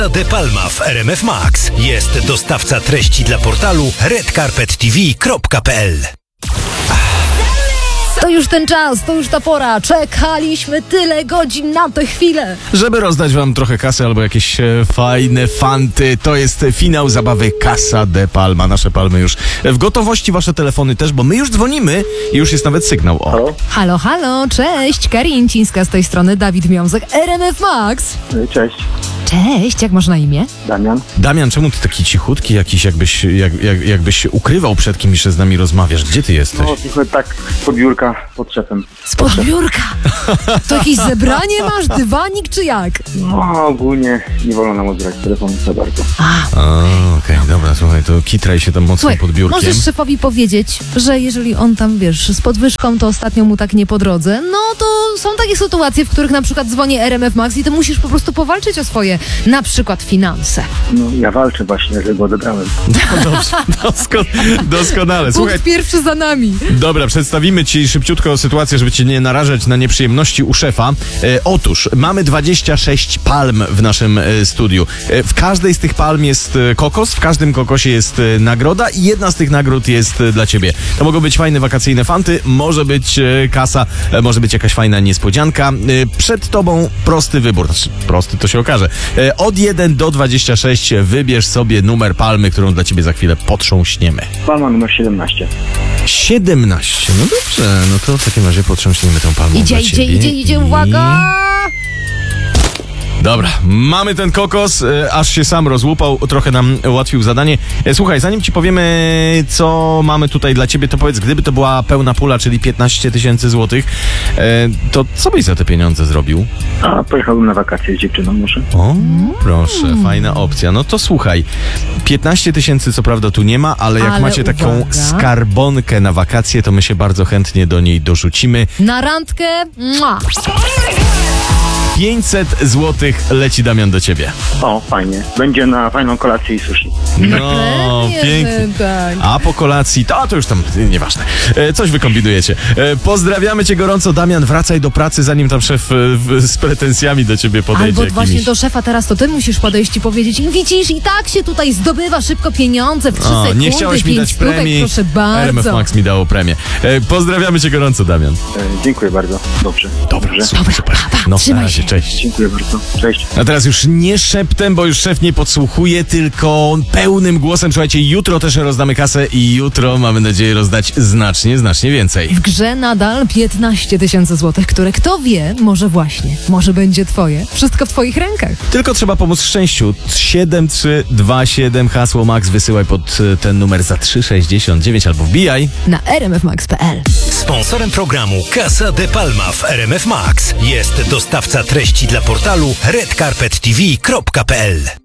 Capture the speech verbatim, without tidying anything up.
De Palma w R M F Max. Jest dostawca treści dla portalu red carpet t v kropka p l. To już ten czas, to już ta pora. Czekaliśmy tyle godzin na tę chwilę. Żeby rozdać wam trochę kasy albo jakieś e, fajne fanty, to jest finał zabawy Casa de Palma. Nasze palmy już w gotowości, wasze telefony też, bo my już dzwonimy i już jest nawet sygnał. O. Halo? Halo, halo, cześć. Karincińska z tej strony, Dawid Miązek, R M F Max. Cześć, Cześć, jak masz na imię? Damian. Damian, czemu ty taki cichutki jakiś, jakbyś, jak, jak, jakbyś się ukrywał przed kimś, że z nami rozmawiasz? Gdzie ty jesteś? No, tylko tak pod biurka, pod szefem. Spod biurka. To jakieś zebranie masz, dywanik czy jak? No, ogólnie nie wolno nam odbierać telefonu za bardzo. A, okej, okay, dobra, słuchaj, to kitraj się tam mocno Słuchaj, pod biurkiem. możesz szefowi powiedzieć, że jeżeli on tam, wiesz, z podwyżką, to ostatnio mu tak nie po drodze, no to są takie sytuacje, w których na przykład dzwoni R M F Max i ty musisz po prostu powalczyć o swoje, na przykład finanse. No, ja walczę właśnie, że go odebrałem. No dobrze, dosko, doskonale. Słuchaj, Punkt pierwszy za nami. dobra, przedstawimy ci szybciutko sytuację, żeby cię nie narażać na nieprzyjemności u szefa. E, otóż, mamy dwadzieścia sześć palm w naszym e, studiu. E, w każdej z tych palm jest e, kokos, w każdym kokosie jest e, nagroda i jedna z tych nagród jest e, dla ciebie. To mogą być fajne wakacyjne fanty, może być e, kasa, e, może być jakaś fajna niespodzianka. E, przed tobą prosty wybór, znaczy prosty to się okaże. E, od jeden do dwudziestu sześciu wybierz sobie numer palmy, którą dla ciebie za chwilę potrząśniemy. Palma numer siedemnaście. siedemnaście. No dobrze, no to w takim razie potrząśnijmy tą palmą Idzie, dla idzie, ciebie. idzie, idzie, uwaga! Dobra, mamy ten kokos, e, aż się sam rozłupał, trochę nam ułatwił zadanie. E, słuchaj, zanim ci powiemy, co mamy tutaj dla ciebie, to powiedz, gdyby to była pełna pula, czyli piętnaście tysięcy złotych, e, to co byś za te pieniądze zrobił? A pojechałbym na wakacje z dziewczyną, muszę. O, proszę, fajna opcja. No to słuchaj, piętnaście tysięcy co prawda tu nie ma, ale jak Ale macie taką uwaga. skarbonkę na wakacje, to my się bardzo chętnie do niej dorzucimy. Na randkę, mua. pięćset złotych leci, Damian, do ciebie. O, fajnie. Będzie na fajną kolację i sushi. No, Pewnie, pięknie. że tak. A po kolacji, to, to już tam y, nieważne. E, coś wy kombinujecie. E, pozdrawiamy cię gorąco, Damian. Wracaj do pracy, zanim tam szef e, w, z pretensjami do ciebie podejdzie. Albo jakimiś. właśnie do szefa teraz to ty musisz podejść i powiedzieć: widzisz, i tak się tutaj zdobywa szybko pieniądze w trzy O, sekundy, nie chciałeś mi pięć dać stówek, premii. proszę R M F bardzo. Max mi dało premię. E, pozdrawiamy cię gorąco, Damian. E, dziękuję bardzo. Dobrze. Dobra, Dobrze. super, super. pa, No, na trzymaj razie, się. cześć. Dziękuję bardzo. Cześć. A teraz już nie szeptem, bo już szef nie podsłuchuje, tylko pełnym głosem. Słuchajcie, jutro też rozdamy kasę i jutro mamy nadzieję rozdać znacznie, znacznie więcej. W grze nadal piętnaście tysięcy złotych, które kto wie, może właśnie, może będzie twoje. Wszystko w twoich rękach. Tylko trzeba pomóc szczęściu. siedem trzy dwa siedem hasło Max wysyłaj pod y, ten numer za trzy sześćdziesiąt dziewięć albo wbijaj. Na r m f max kropka p l. Sponsorem programu Casa de Palma w R M F Max jest dostawca treści dla portalu red carpet t v kropka p l.